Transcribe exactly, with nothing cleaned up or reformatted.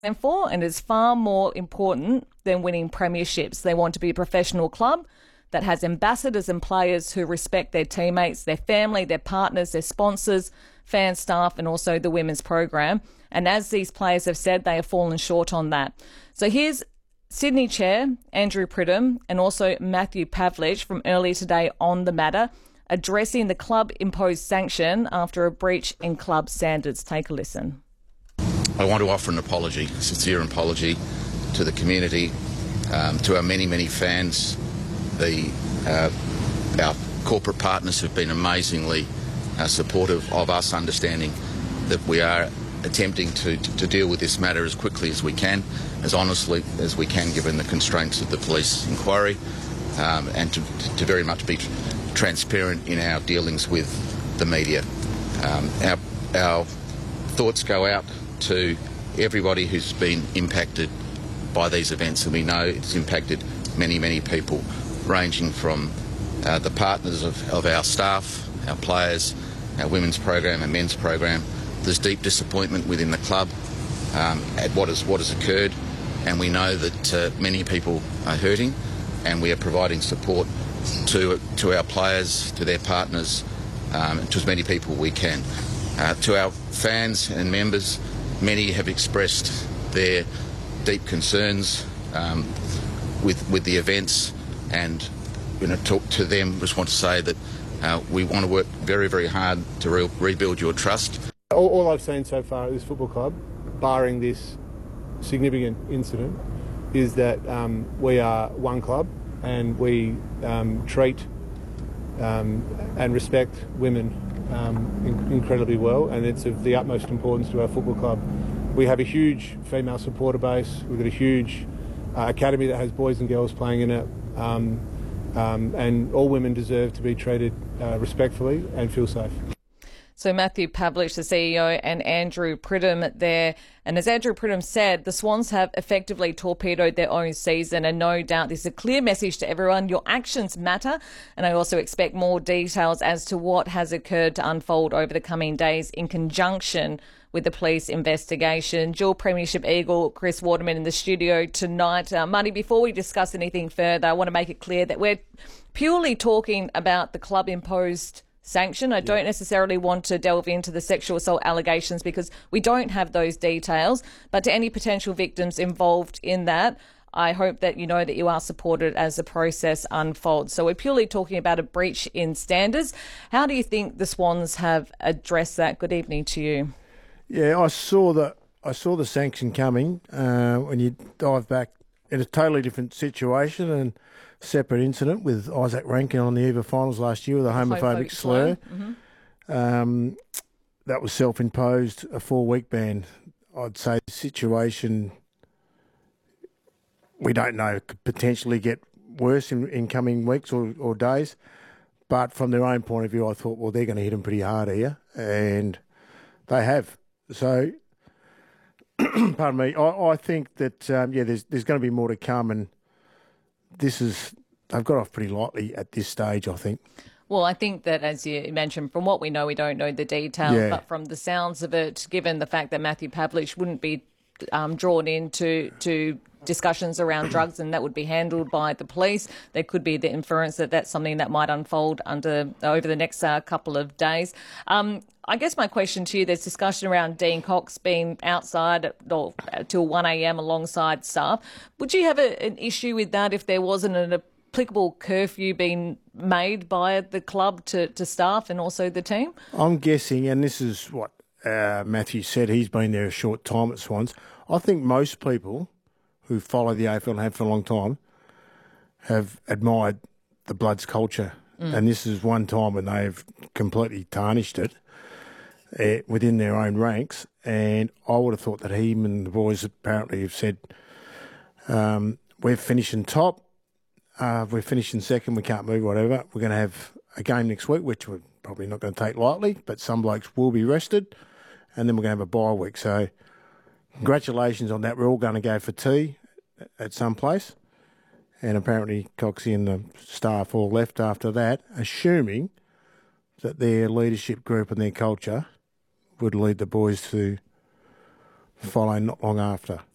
And for, and is far more important than winning premierships. They want to be a professional club that has ambassadors and players who respect their teammates, their family, their partners, their sponsors, fan staff, and also the women's program. And as these players have said, they have fallen short on that. So here's Sydney Chair Andrew Pridham and also Matthew Pavlich from earlier today on the matter, addressing the club-imposed sanction after a breach in club standards. Take a listen. I want to offer an apology, a sincere apology to the community, um, to our many, many fans. The, uh, our corporate partners have been amazingly uh, supportive of us, understanding that we are attempting to, to, to deal with this matter as quickly as we can, as honestly as we can, given the constraints of the police inquiry, um, and to, to very much be transparent in our dealings with the media. Um, our, our thoughts go out to everybody who's been impacted by these events, and we know it's impacted many, many people, ranging from uh, the partners of, of our staff, our players, our women's program and men's program. There's deep disappointment within the club um, at what has, what has occurred, and we know that uh, many people are hurting, and we are providing support to, to our players, to their partners, um, and to as many people we can. Uh, to our fans and members, many have expressed their deep concerns um, with with the events, and you know, talk to them. Just want to say that uh, we want to work very, very hard to re rebuild your trust. All, all I've seen so far at this football club, barring this significant incident, is that um, we are one club and we um, treat um, and respect women Um, in incredibly well, and it's of the utmost importance to our football club. We have a huge female supporter base. We've got a huge uh, academy that has boys and girls playing in it, um, um, and all women deserve to be treated uh, respectfully and feel safe. So Matthew Pavlich, the C E O, and Andrew Pridham there. And as Andrew Pridham said, the Swans have effectively torpedoed their own season, and no doubt this is a clear message to everyone. Your actions matter, and I also expect more details as to what has occurred to unfold over the coming days in conjunction with the police investigation. Dual Premiership Eagle Chris Waterman in the studio tonight. Uh, Marty, before we discuss anything further, I want to make it clear that we're purely talking about the club-imposed sanction. I don't necessarily want to delve into the sexual assault allegations because we don't have those details. But to any potential victims involved in that, I hope that you know that you are supported as the process unfolds. So we're purely talking about a breach in standards. How do you think the Swans have addressed that? Good evening to you. Yeah, I saw the I saw the sanction coming uh, when you dive back in a totally different situation and separate incident with Isaac Rankin on the EVA finals last year with a homophobic, homophobic slur. Mm-hmm. um, that was self-imposed, a four-week ban. I'd say the situation, we don't know, could potentially get worse in, in coming weeks or, or days. But from their own point of view, I thought, well, they're going to hit them pretty hard here. And they have. So, pardon me, I, I think that, um, yeah, there's, there's going to be more to come, and this is, they've got off pretty lightly at this stage, I think. Well, I think that, as you mentioned, from what we know, we don't know the details, yeah. but from the sounds of it, given the fact that Matthew Pavlich wouldn't be um, drawn into to discussions around drugs and that would be handled by the police, there could be the inference that that's something that might unfold under over the next uh, couple of days. Um, I guess my question to you, there's discussion around Dean Cox being outside at, or, till one a m alongside staff. Would you have a, an issue with that if there wasn't an applicable curfew being made by the club to, to staff and also the team? I'm guessing, and this is what uh, Matthew said, he's been there a short time at Swans. I think most people who follow the A F L and have for a long time have admired the Bloods culture. Mm. And this is one time when they've completely tarnished it uh, within their own ranks. And I would have thought that him and the boys apparently have said, um, we're finishing top, uh, we're finishing second, we can't move, whatever. We're going to have a game next week, which we're probably not going to take lightly, but some blokes will be rested. And then we're going to have a bye week. So congratulations on that. We're all going to go for tea at some place. And apparently Coxie and the staff all left after that, assuming that their leadership group and their culture would lead the boys to follow not long after.